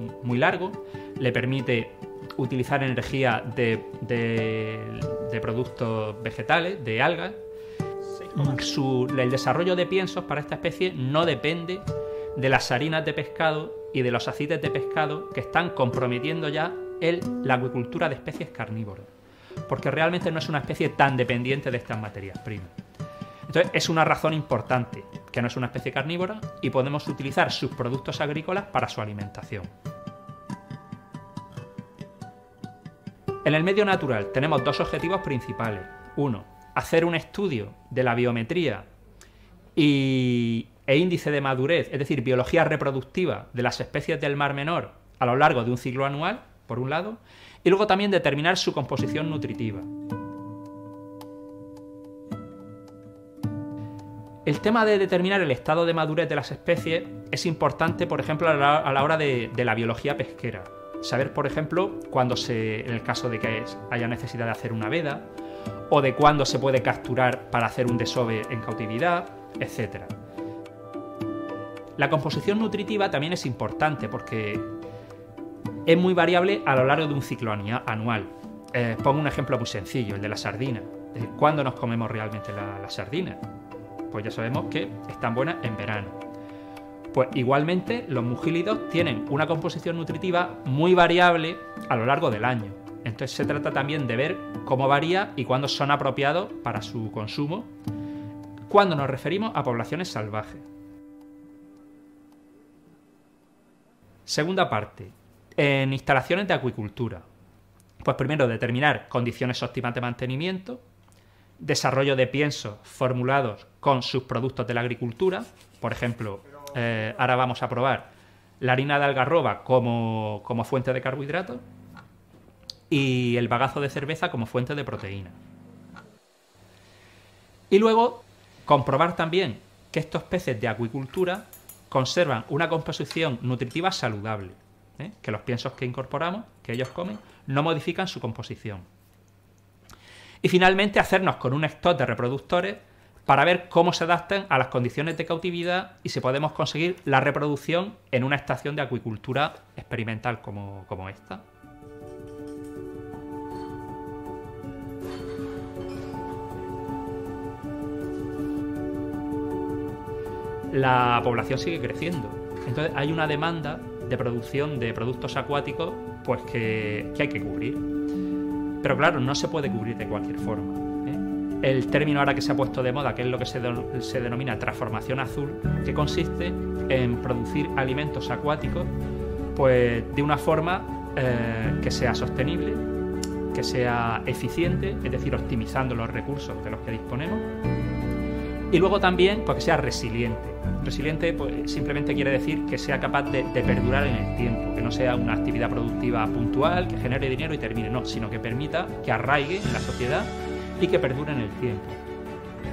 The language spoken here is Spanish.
muy largo, le permite utilizar energía de productos vegetales, de algas. El desarrollo de piensos para esta especie no depende de las harinas de pescado y de los aceites de pescado que están comprometiendo ya la acuicultura de especies carnívoras, porque realmente no es una especie tan dependiente de estas materias primas. Entonces es una razón importante que no es una especie carnívora y podemos utilizar sus productos agrícolas para su alimentación. En el medio natural tenemos dos objetivos principales. Uno, hacer un estudio de la biometría e índice de madurez, es decir, biología reproductiva de las especies del Mar Menor a lo largo de un ciclo anual, por un lado, y luego también determinar su composición nutritiva. El tema de determinar el estado de madurez de las especies es importante, por ejemplo, a la hora de la biología pesquera. Saber, por ejemplo, en el caso de que haya necesidad de hacer una veda, o de cuándo se puede capturar para hacer un desove en cautividad, etc. La composición nutritiva también es importante porque es muy variable a lo largo de un ciclo anual. Pongo un ejemplo muy sencillo, el de la sardina. ¿Cuándo nos comemos realmente la sardina? Pues ya sabemos que están buenas en verano. Pues igualmente los mugílidos tienen una composición nutritiva muy variable a lo largo del año. Entonces se trata también de ver cómo varía y cuándo son apropiados para su consumo cuando nos referimos a poblaciones salvajes. Segunda parte, en instalaciones de acuicultura. Pues primero determinar condiciones óptimas de mantenimiento, desarrollo de piensos formulados con sus productos de la agricultura. Por ejemplo, ahora vamos a probar la harina de algarroba como fuente de carbohidratos y el bagazo de cerveza como fuente de proteína. Y luego comprobar también que estos peces de acuicultura conservan una composición nutritiva saludable, que los piensos que incorporamos, que ellos comen, no modifican su composición. Y finalmente hacernos con un stock de reproductores para ver cómo se adaptan a las condiciones de cautividad y si podemos conseguir la reproducción en una estación de acuicultura experimental como esta. La población sigue creciendo. Entonces hay una demanda de producción de productos acuáticos pues que hay que cubrir. Pero claro, no se puede cubrir de cualquier forma. El término ahora que se ha puesto de moda, que es lo que se denomina transformación azul, que consiste en producir alimentos acuáticos pues de una forma que sea sostenible, que sea eficiente, es decir, optimizando los recursos de los que disponemos, y luego también pues que sea resiliente. Resiliente pues simplemente quiere decir que sea capaz de perdurar en el tiempo, que no sea una actividad productiva puntual, que genere dinero y termine, no, sino que permita que arraigue en la sociedad y que perdure en el tiempo.